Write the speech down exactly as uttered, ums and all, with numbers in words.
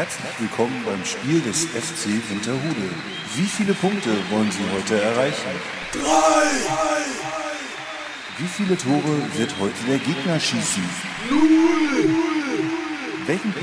Herzlich willkommen beim Spiel des F C Winterhude. Wie viele Punkte wollen Sie heute erreichen? Drei! Wie viele Tore wird heute der Gegner schießen? Null! Welchen